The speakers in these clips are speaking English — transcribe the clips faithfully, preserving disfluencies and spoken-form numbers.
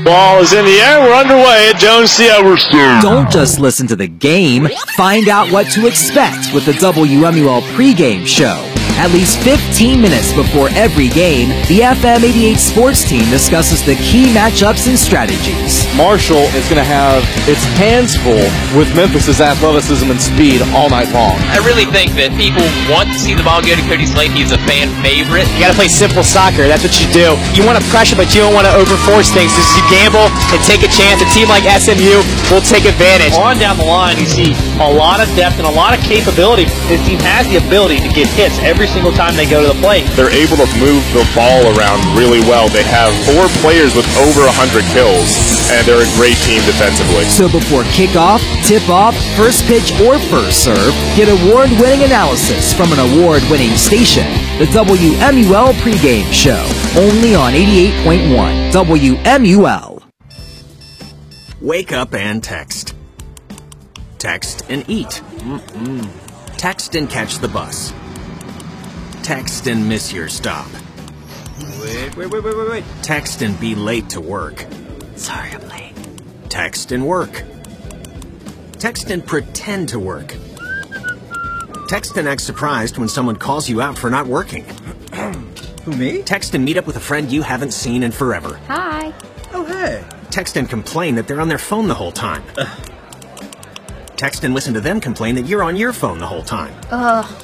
Ball is in the air. We're underway at Jones Silverstone. Don't just listen to the game. Find out what to expect with the W M U L pregame show. At least fifteen minutes before every game, the F M eighty-eight sports team discusses the key matchups and strategies. Marshall is going to have its hands full with Memphis's athleticism and speed all night long. I really think that people want to see the ball go to Cody Slade. He's a fan favorite. You got to play simple soccer. That's what you do. You want to pressure, but you don't want to overforce things. This is you gamble and take a chance. A team like S M U will take advantage. On down the line, you see a lot of depth and a lot of capability. This team has the ability to get hits every single time they go to the plate. They're able to move the ball around really well. They have four players with over one hundred kills, and they're a great team defensively. So before kickoff, tip-off, first pitch, or first serve, get award-winning analysis from an award-winning station. The W M U L pregame show, only on eighty-eight point one W M U L. Wake up and text. Text and eat. Mm-mm. Text and catch the bus. Text and miss your stop. Wait, wait, wait, wait, wait, wait. Text and be late to work. Sorry, I'm late. Text and work. Text and pretend to work. Text and act surprised when someone calls you out for not working. Who, me? Text and meet up with a friend you haven't seen in forever. Hi. Oh, hey. Text and complain that they're on their phone the whole time. Ugh. Text and listen to them complain that you're on your phone the whole time. Ugh.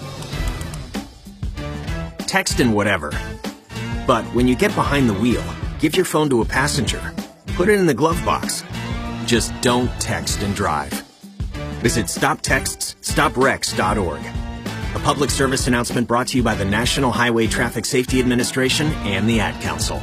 Text and whatever. But when you get behind the wheel, give your phone to a passenger. Put it in the glove box. Just don't text and drive. Visit stop texts stop wrecks dot org. A public service announcement brought to you by the National Highway Traffic Safety Administration and the Ad Council.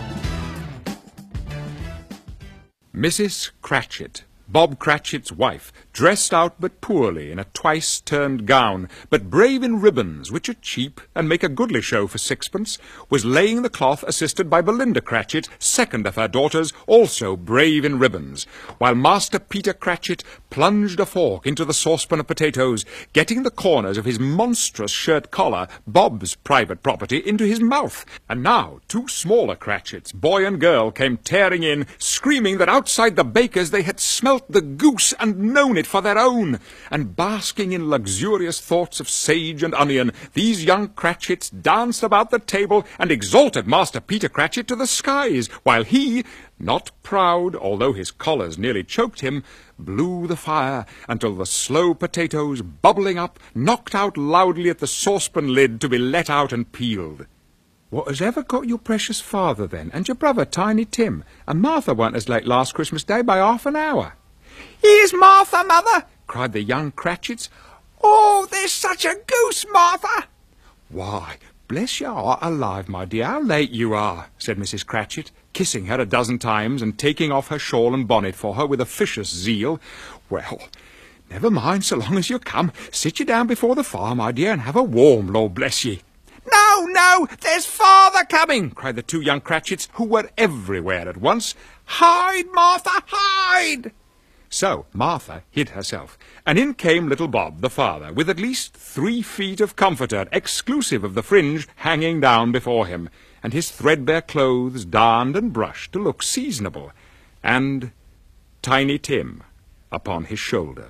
Missus Cratchit, Bob Cratchit's wife, dressed out but poorly in a twice-turned gown, but brave in ribbons, which are cheap and make a goodly show for sixpence, was laying the cloth assisted by Belinda Cratchit, second of her daughters, also brave in ribbons, while Master Peter Cratchit plunged a fork into the saucepan of potatoes, getting the corners of his monstrous shirt collar, Bob's private property, into his mouth. And now two smaller Cratchits, boy and girl, came tearing in, screaming that outside the baker's they had smelt the goose and known it for their own, and basking in luxurious thoughts of sage and onion, these young Cratchits danced about the table and exalted Master Peter Cratchit to the skies, while he, not proud, although his collars nearly choked him, blew the fire until the slow potatoes, bubbling up, knocked out loudly at the saucepan lid to be let out and peeled. What has ever got your precious father, then, and your brother, Tiny Tim, and Martha weren't as late last Christmas Day by half an hour? Here's Martha, Mother, cried the young Cratchits. Oh, there's such a goose, Martha! Why, bless your heart alive, my dear, how late you are, said Missus Cratchit, kissing her a dozen times and taking off her shawl and bonnet for her with officious zeal. Well, never mind, so long as you come. Sit you down before the fire, my dear, and have a warm, Lord bless ye. No, no, there's father coming, cried the two young Cratchits, who were everywhere at once. Hide, Martha, hide! So Martha hid herself, and in came little Bob, the father, with at least three feet of comforter, exclusive of the fringe, hanging down before him, and his threadbare clothes darned and brushed to look seasonable, and Tiny Tim upon his shoulder.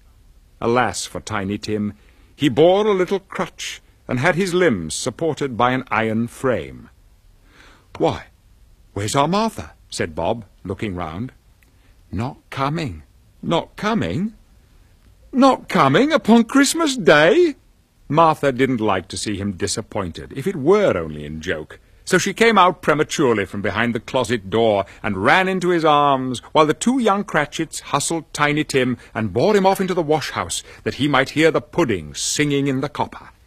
Alas for Tiny Tim, he bore a little crutch, and had his limbs supported by an iron frame. Why, where's our Martha? Said Bob, looking round. Not coming. Not coming? Not coming upon Christmas Day? Martha didn't like to see him disappointed, if it were only in joke. So she came out prematurely from behind the closet door and ran into his arms, while the two young Cratchits hustled Tiny Tim and bore him off into the wash-house, that he might hear the pudding singing in the copper.